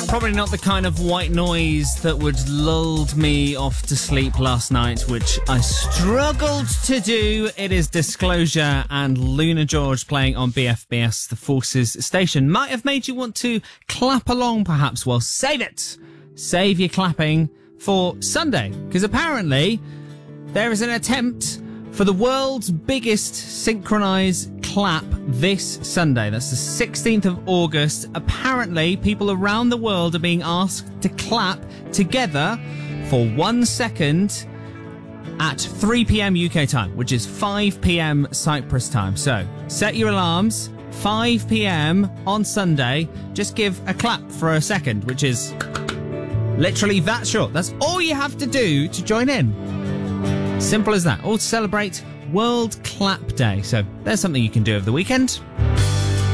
Probably not the kind of white noise that would lull me off to sleep last night, which I struggled to do. It is Disclosure and Luna George playing on BFBS, the Forces station. Might have made you want to clap along, perhaps. Well, save it. Save your clapping for Sunday, because apparently there is an attempt for the world's biggest synchronised clap this Sunday. That's the 16th of August. Apparently, people around the world are being asked to clap together for 1 second at 3 p.m. UK time, which is 5 p.m. Cyprus time. So, set your alarms, 5 p.m. on Sunday. Just give a clap for a second, which is literally that short. That's all you have to do to join in. Simple as that. All to celebrate World Clap Day. So there's something you can do over the weekend.